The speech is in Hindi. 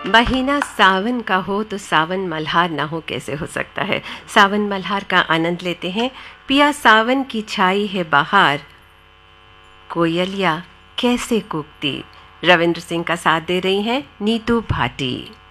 महीना सावन का हो तो सावन मल्हार ना हो कैसे हो सकता है। सावन मल्हार का आनंद लेते हैं। पिया सावन की छाई है बहार, कोयलिया कैसे कूकती। रविंद्र सिंह का साथ दे रही हैं नीतू भाटी।